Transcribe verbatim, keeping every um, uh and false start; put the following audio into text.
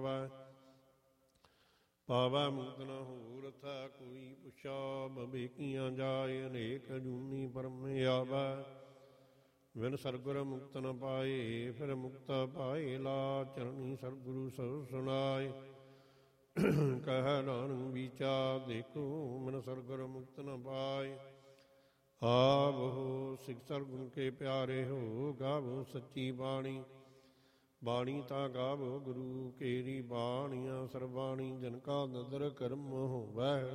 ਪਾਵੈ ਮੁਕਤ ਨ ਹੋਰ ਥੈ ਕੋਈ ਪੁੱਛਾ ਬਵੇਕੀਆਂ ਜਾਏ ਅਨੇਕ ਜੂਨੀ ਪਰਮ ਆਵੈ ਵਿਨ ਸਰਗੁਰ ਮੁਕਤ ਨ ਪਾਏ ਫਿਰ ਮੁਕਤ ਪਾਏ ਲਾ ਚਰਣੀ ਸਰਗੁਰੂ ਸਭ ਸੁਣਾਏ ਕਹਿ ਨਾਨਕ ਵਿਚਾਰ ਦੇਖੋ ਮਨ ਸਰਗੁਰ ਮੁਕਤ ਨ ਪਾਏ ਆਵੋ ਸਿਖ ਸਰਗੁਣ ਕੇ ਪਿਆਰੇ ਹੋ ਗਾਵੋ ਸੱਚੀ ਬਾਣੀ ਬਾਣੀ ਤਾਂ ਗਾਵੋ ਗੁਰੂ ਕੇਰੀ ਬਾਣੀਆਂ ਸਰਬਾਣੀ ਜਨ ਕਾ ਨਦਰ ਕਰਮ ਹੋਵੈ